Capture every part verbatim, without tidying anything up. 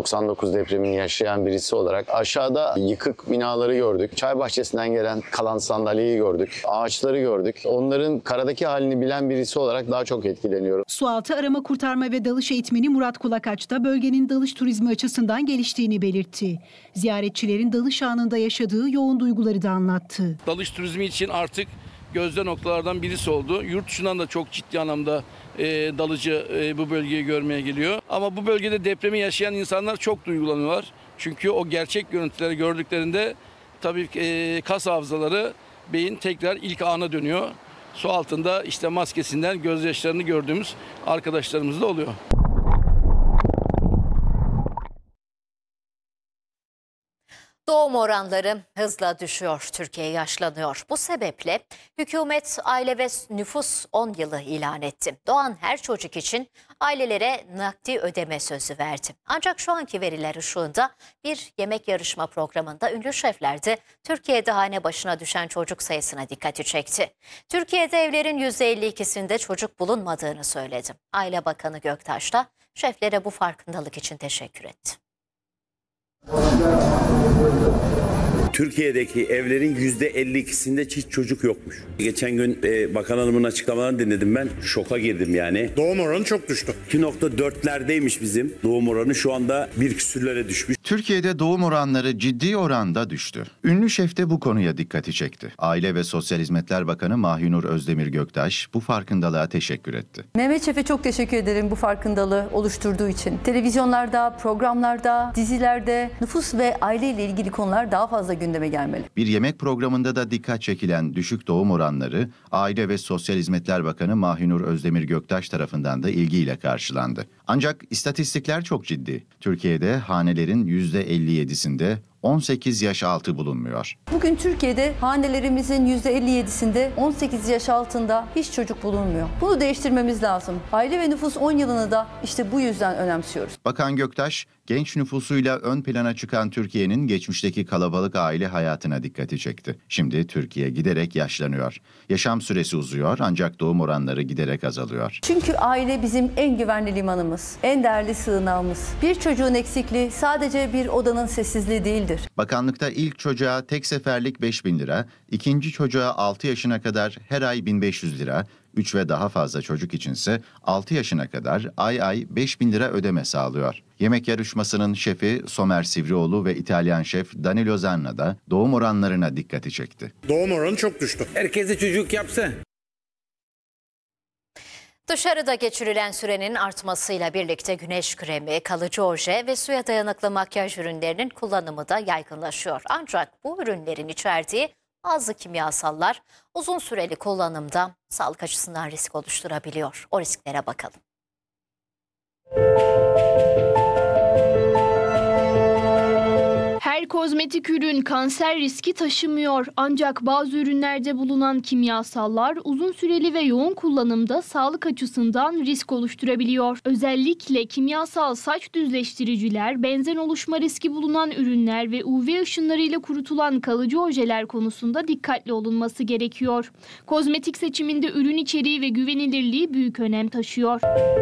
doksan dokuz depremini yaşayan birisi olarak aşağıda yıkık binaları gördük. Çay bahçesinden gelen kalan sandalyeyi gördük. Ağaçları gördük. Onların karadaki halini bilen birisi olarak daha çok etkileniyorum. Sualtı arama kurtarma ve dalış eğitmeni Murat Kulakaç da bölgenin dalış turizmi açısından geliştiğini belirtti. Ziyaretçilerin dalış anında yaşadığı yoğun duyguları da anlattı. Dalış turizmi için artık gözde noktalardan birisi oldu. Yurt dışından da çok ciddi anlamda e, dalıcı e, bu bölgeyi görmeye geliyor. Ama bu bölgede depremi yaşayan insanlar çok duygulanıyorlar. Çünkü o gerçek görüntüleri gördüklerinde tabii e, kas hafızaları, beyin tekrar ilk ana dönüyor. Su altında işte maskesinden gözyaşlarını gördüğümüz arkadaşlarımız da oluyor. Doğum oranları hızla düşüyor, Türkiye yaşlanıyor. Bu sebeple hükümet aile ve nüfus on yılı ilan etti. Doğan her çocuk için ailelere nakdi ödeme sözü verdi. Ancak şu anki veriler ışığında bir yemek yarışma programında ünlü şefler de Türkiye'de hane başına düşen çocuk sayısına dikkati çekti. Türkiye'de evlerin yüzde elli ikisinde çocuk bulunmadığını söyledi. Aile Bakanı Göktaş da şeflere bu farkındalık için teşekkür etti. Türkiye'deki evlerin yüzde elli ikisinde hiç çocuk yokmuş. Geçen gün e, bakan hanımın açıklamalarını dinledim ben. Şoka girdim yani. Doğum oranı çok düştü. iki nokta dörtlerdeymiş bizim doğum oranı, şu anda bir küsürlere düşmüş. Türkiye'de doğum oranları ciddi oranda düştü. Ünlü şef de bu konuya dikkati çekti. Aile ve Sosyal Hizmetler Bakanı Mahinur Özdemir Göktaş bu farkındalığa teşekkür etti. Mehmet Şef'e çok teşekkür ederim bu farkındalığı oluşturduğu için. Televizyonlarda, programlarda, dizilerde nüfus ve aile ile ilgili konular daha fazla gündeme gelmeli. Bir yemek programında da dikkat çekilen düşük doğum oranları Aile ve Sosyal Hizmetler Bakanı Mahinur Özdemir Göktaş tarafından da ilgiyle karşılandı. Ancak istatistikler çok ciddi. Türkiye'de hanelerin yüzde elli yedisinde on sekiz yaş altı bulunmuyor. Bugün Türkiye'de hanelerimizin yüzde elli yedisinde on sekiz yaş altında hiç çocuk bulunmuyor. Bunu değiştirmemiz lazım. Aile ve nüfus on yılını da işte bu yüzden önemsiyoruz. Bakan Göktaş, genç nüfusuyla ön plana çıkan Türkiye'nin geçmişteki kalabalık aile hayatına dikkati çekti. Şimdi Türkiye giderek yaşlanıyor. Yaşam süresi uzuyor ancak doğum oranları giderek azalıyor. Çünkü aile bizim en güvenli limanımız, en değerli sığınağımız. Bir çocuğun eksikliği sadece bir odanın sessizliği değildir. Bakanlıkta ilk çocuğa tek seferlik beş bin lira, ikinci çocuğa altı yaşına kadar her ay bin beş yüz lira, üç ve daha fazla çocuk içinse altı yaşına kadar ay ay beş bin lira ödeme sağlıyor. Yemek yarışmasının şefi Somer Sivrioğlu ve İtalyan şef Danilo Zanna da doğum oranlarına dikkati çekti. Doğum oranı çok düştü. Herkese çocuk yapsa. Dışarıda geçirilen sürenin artmasıyla birlikte güneş kremi, kalıcı oje ve suya dayanıklı makyaj ürünlerinin kullanımı da yaygınlaşıyor. Ancak bu ürünlerin içerdiği bazı kimyasallar uzun süreli kullanımda sağlık açısından risk oluşturabiliyor. O risklere bakalım. Her kozmetik ürün kanser riski taşımıyor. Ancak bazı ürünlerde bulunan kimyasallar uzun süreli ve yoğun kullanımda sağlık açısından risk oluşturabiliyor. Özellikle kimyasal saç düzleştiriciler, benzen oluşma riski bulunan ürünler ve U V ışınlarıyla kurutulan kalıcı ojeler konusunda dikkatli olunması gerekiyor. Kozmetik seçiminde ürün içeriği ve güvenilirliği büyük önem taşıyor.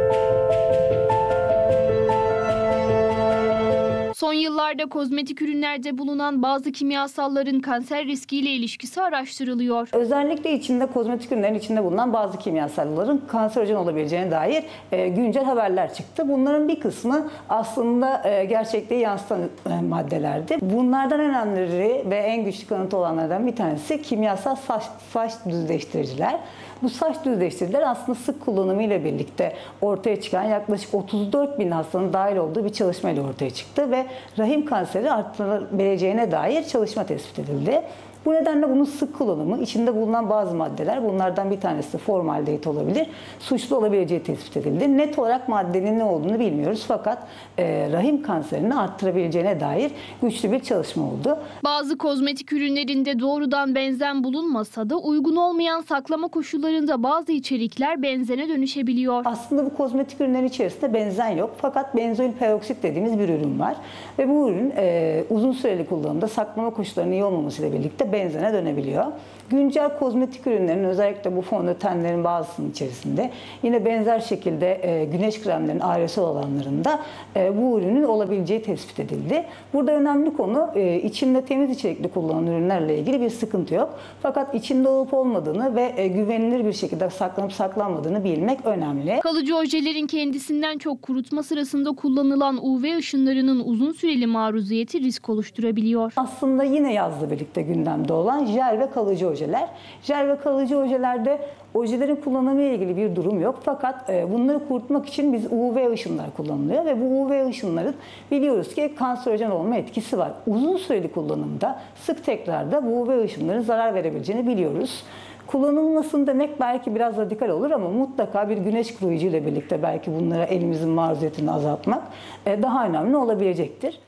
Son yıllarda kozmetik ürünlerde bulunan bazı kimyasalların kanser riskiyle ilişkisi araştırılıyor. Özellikle içinde kozmetik ürünlerin içinde bulunan bazı kimyasalların kanserojen olabileceğine dair e, güncel haberler çıktı. Bunların bir kısmı aslında e, gerçekliği yansıtan e, maddelerdi. Bunlardan en önemlileri ve en güçlü kanıtı olanlardan bir tanesi kimyasal saç, saç düzleştiriciler. Bu saç düzleştiriciler aslında sık kullanımıyla birlikte ortaya çıkan yaklaşık otuz dört bin hastanın dahil olduğu bir çalışmayla ortaya çıktı ve rahim kanseri arttırılabileceğine dair çalışma tespit edildi. Bu nedenle bunun sık kullanımı, içinde bulunan bazı maddeler, bunlardan bir tanesi formaldehit olabilir, suçlu olabileceği tespit edildi. Net olarak maddenin ne olduğunu bilmiyoruz fakat e, rahim kanserini arttırabileceğine dair güçlü bir çalışma oldu. Bazı kozmetik ürünlerinde doğrudan benzen bulunmasa da uygun olmayan saklama koşullarında bazı içerikler benzene dönüşebiliyor. Aslında bu kozmetik ürünlerin içerisinde benzen yok fakat benzoil peroksit dediğimiz bir ürün var. Ve bu ürün e, uzun süreli kullanımda saklama koşullarının iyi olmamasıyla birlikte benzene dönebiliyor. Güncel kozmetik ürünlerin, özellikle bu fondötenlerin bazısının içerisinde, yine benzer şekilde e, güneş kremlerinin aerosol olanlarında e, bu ürünün olabileceği tespit edildi. Burada önemli konu e, içinde temiz içerikli kullanılan ürünlerle ilgili bir sıkıntı yok. Fakat içinde olup olmadığını ve e, güvenilir bir şekilde saklanıp saklanmadığını bilmek önemli. Kalıcı ojelerin kendisinden çok kurutma sırasında kullanılan U V ışınlarının uzun süreli maruziyeti risk oluşturabiliyor. Aslında yine yazla birlikte gündemde olan jel ve kalıcı ojeler. Jel ve kalıcı ojelerde ojelerin kullanımı ile ilgili bir durum yok. Fakat bunları kurutmak için biz U V ışınlar kullanılıyor ve bu U V ışınların biliyoruz ki kanserojen olma etkisi var. Uzun süreli kullanımda, sık tekrarda bu U V ışınların zarar verebileceğini biliyoruz. Kullanılmasın demek belki biraz radikal olur ama mutlaka bir güneş koruyucu ile birlikte belki bunlara elimizin maruziyetini azaltmak daha önemli olabilecektir.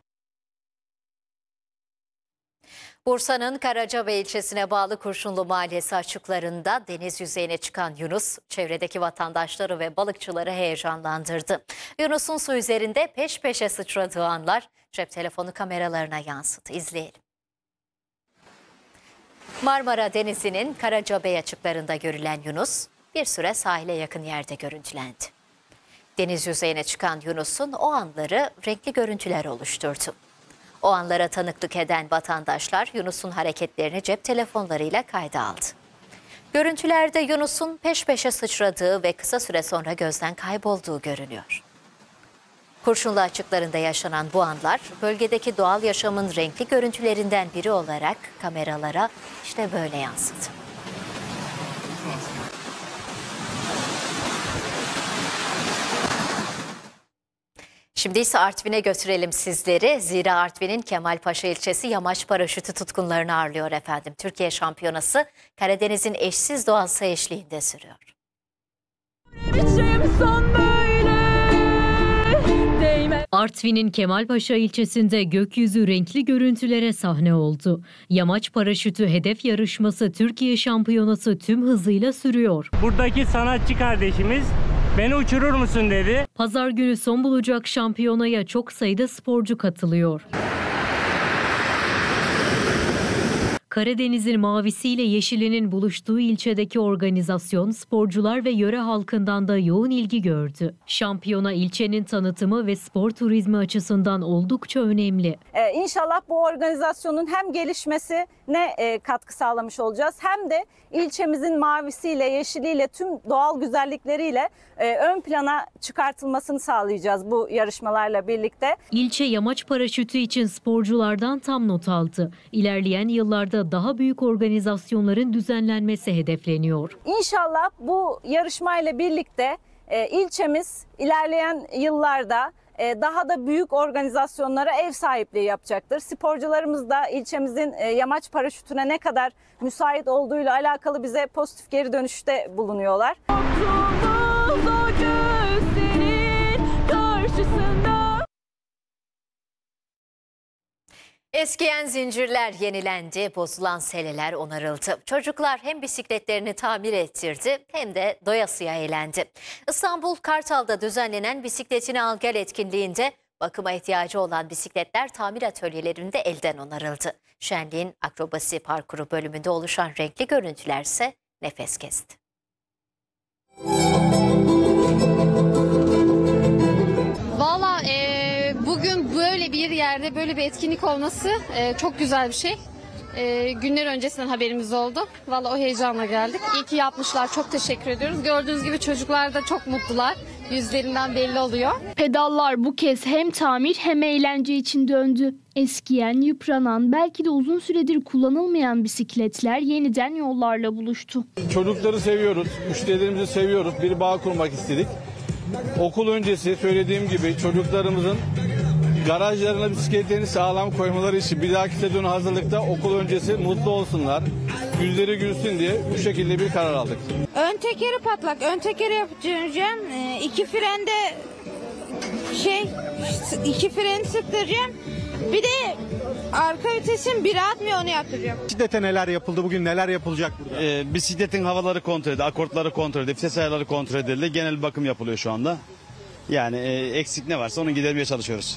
Bursa'nın Karacabey ilçesine bağlı Kurşunlu Mahallesi açıklarında deniz yüzeyine çıkan Yunus, çevredeki vatandaşları ve balıkçıları heyecanlandırdı. Yunus'un su üzerinde peş peşe sıçradığı anlar cep telefonu kameralarına yansıdı. İzleyelim. Marmara Denizi'nin Karacabey açıklarında görülen Yunus, bir süre sahile yakın yerde görüntülendi. Deniz yüzeyine çıkan Yunus'un o anları renkli görüntüler oluşturdu. O anlara tanıklık eden vatandaşlar Yunus'un hareketlerini cep telefonlarıyla kayda aldı. Görüntülerde Yunus'un peş peşe sıçradığı ve kısa süre sonra gözden kaybolduğu görünüyor. Kurşunlu açıklarında yaşanan bu anlar bölgedeki doğal yaşamın renkli görüntülerinden biri olarak kameralara işte böyle yansıdı. Şimdi ise Artvin'e götürelim sizleri. Zira Artvin'in Kemalpaşa ilçesi yamaç paraşütü tutkunlarını ağırlıyor efendim. Türkiye şampiyonası Karadeniz'in eşsiz doğası eşliğinde sürüyor. Artvin'in Kemalpaşa ilçesinde gökyüzü renkli görüntülere sahne oldu. Yamaç paraşütü hedef yarışması Türkiye şampiyonası tüm hızıyla sürüyor. Buradaki sanatçı kardeşimiz beni uçurur musun dedi. Pazar günü son bulacak şampiyonaya çok sayıda sporcu katılıyor. Karadeniz'in mavisiyle yeşilinin buluştuğu ilçedeki organizasyon sporcular ve yöre halkından da yoğun ilgi gördü. Şampiyona ilçenin tanıtımı ve spor turizmi açısından oldukça önemli. Ee, İnşallah bu organizasyonun hem gelişmesine e, katkı sağlamış olacağız hem de ilçemizin mavisiyle, yeşiliyle, tüm doğal güzellikleriyle e, ön plana çıkartılmasını sağlayacağız bu yarışmalarla birlikte. İlçe yamaç paraşütü için sporculardan tam not aldı. İlerleyen yıllarda daha büyük organizasyonların düzenlenmesi hedefleniyor. İnşallah bu yarışmayla birlikte e, ilçemiz ilerleyen yıllarda e, daha da büyük organizasyonlara ev sahipliği yapacaktır. Sporcularımız da ilçemizin e, yamaç paraşütüne ne kadar müsait olduğuyla alakalı bize pozitif geri dönüşte bulunuyorlar. Eskiyen zincirler yenilendi, bozulan seleler onarıldı. Çocuklar hem bisikletlerini tamir ettirdi hem de doyasıya eğlendi. İstanbul Kartal'da düzenlenen bisikletini al gel etkinliğinde bakıma ihtiyacı olan bisikletler tamir atölyelerinde elden onarıldı. Şenliğin akrobasi parkuru bölümünde oluşan renkli görüntüler ise nefes kesti. Valla e, bugün böyle bir yerde böyle bir etkinlik olması e, çok güzel bir şey. E, günler öncesinden haberimiz oldu. Valla o heyecanla geldik. İyi ki yapmışlar. Çok teşekkür ediyoruz. Gördüğünüz gibi çocuklar da çok mutlular. Yüzlerinden belli oluyor. Pedallar bu kez hem tamir hem eğlence için döndü. Eskiyen, yıpranan, belki de uzun süredir kullanılmayan bisikletler yeniden yollarla buluştu. Çocukları seviyoruz, müşterilerimizi seviyoruz. Bir bağ kurmak istedik. Okul öncesi söylediğim gibi çocuklarımızın garajlarına bisikletlerini sağlam koymaları için bir dahaki sezon hazırlıkta okul öncesi mutlu olsunlar, yüzleri gülsün diye bu şekilde bir karar aldık. Ön tekeri patlak, ön tekeri yapacağım, iki frende şey, iki freni sıktıracağım, bir de arka vitesin biri atmıyor, onu yaptıracağım. Bisiklete neler yapıldı, bugün neler yapılacak burada? Ee, bisikletin havaları kontrol edildi, akortları kontrol edildi, vites ayarları kontrol edildi, genel bir bakım yapılıyor şu anda. Yani e, eksik ne varsa onu gidermeye çalışıyoruz.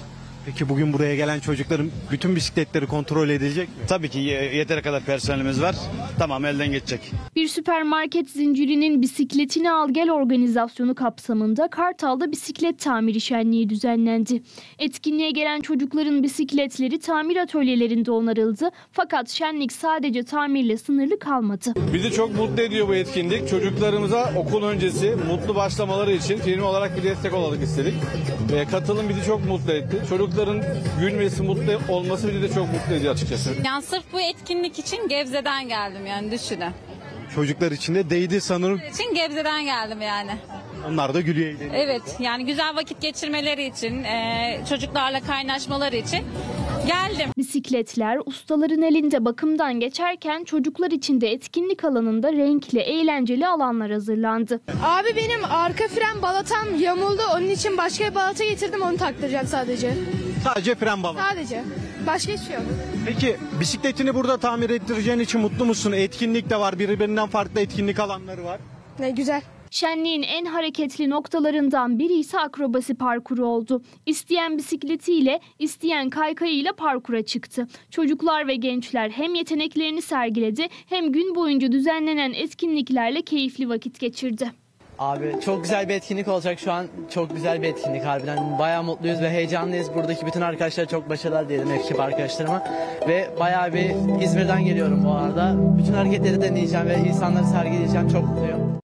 Peki bugün buraya gelen çocukların bütün bisikletleri kontrol edilecek mi? Tabii ki yeteri kadar personelimiz var. Tamam, elden geçecek. Bir süpermarket zincirinin bisikletini al gel organizasyonu kapsamında Kartal'da bisiklet tamiri şenliği düzenlendi. Etkinliğe gelen çocukların bisikletleri tamir atölyelerinde onarıldı. Fakat şenlik sadece tamirle sınırlı kalmadı. Bizi çok mutlu ediyor bu etkinlik. Çocuklarımıza okul öncesi mutlu başlamaları için firma olarak bir destek olalım istedik. Ve katılım bizi çok mutlu etti. Çocukların gülmesi, mutlu olması bizi de çok mutlu ediyor açıkçası. Yani sırf bu etkinlik için Gebze'den geldim yani düşünün. Çocuklar için de değdi sanırım. için Gebze'den geldim yani. Onlar da gülüyor, eğleniyor. Evet, yani güzel vakit geçirmeleri için, e, çocuklarla kaynaşmaları için geldim. Bisikletler ustaların elinde bakımdan geçerken çocuklar için de etkinlik alanında renkli, eğlenceli alanlar hazırlandı. Abi benim arka fren balatam yamuldu. Onun için başka bir balata getirdim, onu taktıracağım sadece. Sadece fren balata. Sadece. Başka hiçbir şey yok. Peki bisikletini burada tamir ettireceğin için mutlu musun? Etkinlik de var, birbirinden farklı etkinlik alanları var. Ne güzel. Şenliğin en hareketli noktalarından biri ise akrobasi parkuru oldu. İsteyen bisikletiyle, isteyen kaykayıyla parkura çıktı. Çocuklar ve gençler hem yeteneklerini sergiledi hem gün boyunca düzenlenen etkinliklerle keyifli vakit geçirdi. Abi çok güzel bir etkinlik olacak şu an. Çok güzel bir etkinlik harbiden. Bayağı mutluyuz ve heyecanlıyız. Buradaki bütün arkadaşlara çok başarılar diyelim, ekip arkadaşlarıma. Ve bayağı bir İzmir'den geliyorum bu arada. Bütün hareketleri deneyeceğim ve insanları sergileyeceğim. Çok mutluyum.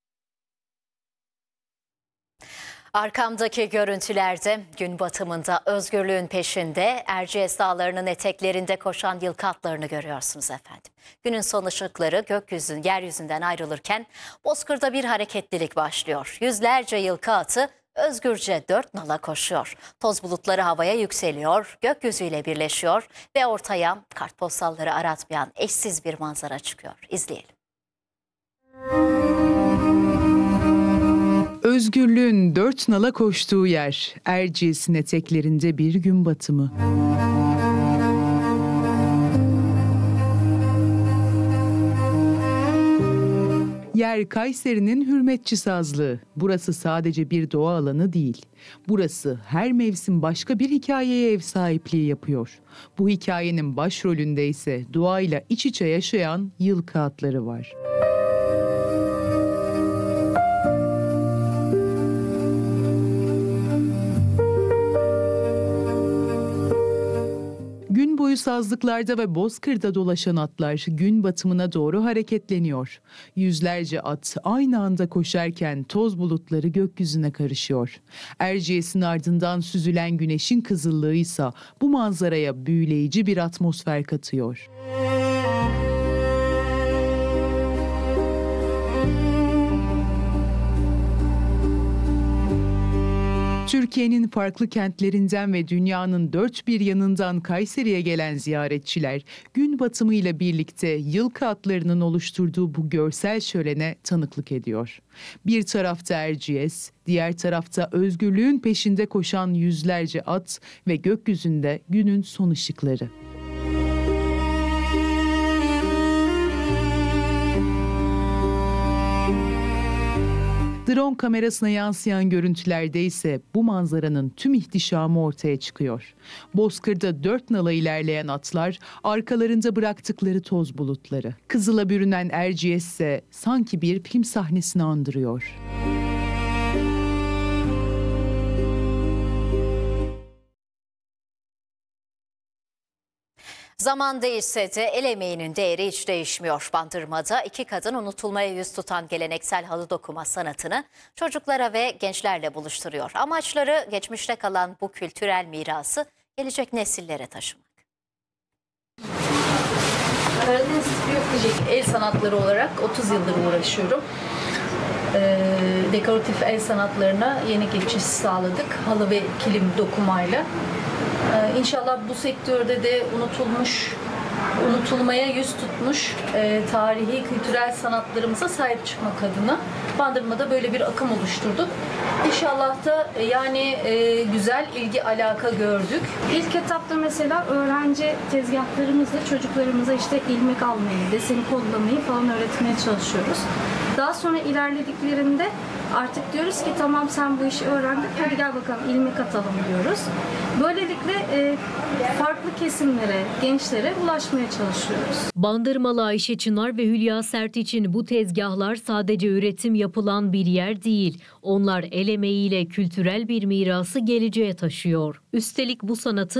Arkamdaki görüntülerde gün batımında özgürlüğün peşinde Erciyes Dağları'nın eteklerinde koşan yılkı atlarını görüyorsunuz efendim. Günün son ışıkları gökyüzün yeryüzünden ayrılırken Bozkır'da bir hareketlilik başlıyor. Yüzlerce yılkı atı özgürce dört nala koşuyor. Toz bulutları havaya yükseliyor, gökyüzüyle birleşiyor ve ortaya kartpostalları aratmayan eşsiz bir manzara çıkıyor. İzleyelim. Özgürlüğün dört nala koştuğu yer, Erciyes'in eteklerinde bir gün batımı. Yer Kayseri'nin Hürmetçi Sazlığı. Burası sadece bir doğa alanı değil. Burası her mevsim başka bir hikayeye ev sahipliği yapıyor. Bu hikayenin başrolünde ise doğayla iç içe yaşayan yılkı atları var. Gün boyu sazlıklarda ve Bozkır'da dolaşan atlar gün batımına doğru hareketleniyor. Yüzlerce at aynı anda koşarken toz bulutları gökyüzüne karışıyor. Erciyes'in ardından süzülen güneşin kızıllığı ise bu manzaraya büyüleyici bir atmosfer katıyor. Türkiye'nin farklı kentlerinden ve dünyanın dört bir yanından Kayseri'ye gelen ziyaretçiler gün batımıyla birlikte yılkı atlarının oluşturduğu bu görsel şölene tanıklık ediyor. Bir tarafta Erciyes, diğer tarafta özgürlüğün peşinde koşan yüzlerce at ve gökyüzünde günün son ışıkları. Drone kamerasına yansıyan görüntülerde ise bu manzaranın tüm ihtişamı ortaya çıkıyor. Bozkır'da dört nala ilerleyen atlar, arkalarında bıraktıkları toz bulutları. Kızıla bürünen Erciyes ise sanki bir film sahnesini andırıyor. Zaman değişse de el emeğinin değeri hiç değişmiyor. Bandırma'da iki kadın unutulmaya yüz tutan geleneksel halı dokuma sanatını çocuklara ve gençlerle buluşturuyor. Amaçları geçmişte kalan bu kültürel mirası gelecek nesillere taşımak. Karadeniz Biyofijik el sanatları olarak otuz yıldır uğraşıyorum. Ee, dekoratif el sanatlarına yeni geçiş sağladık. Halı ve kilim dokumayla. Ee, İnşallah bu sektörde de unutulmuş, unutulmaya yüz tutmuş e, tarihi, kültürel sanatlarımıza sahip çıkmak adına Bandırma'da böyle bir akım oluşturduk. İnşallah da e, yani e, güzel ilgi alaka gördük. İlk etapta mesela öğrenci tezgahlarımızla çocuklarımıza işte ilmek almayı, deseni kodlamayı falan öğretmeye çalışıyoruz. Daha sonra ilerlediklerinde Artık diyoruz ki tamam sen bu işi öğrendin, hadi gel bakalım ilmek atalım diyoruz. Böylelikle e, farklı kesimlere, gençlere ulaşmaya çalışıyoruz. Bandırmalı Ayşe Çınar ve Hülya Sert için bu tezgahlar sadece üretim yapılan bir yer değil. Onlar el emeğiyle kültürel bir mirası geleceğe taşıyor. Üstelik bu sanatı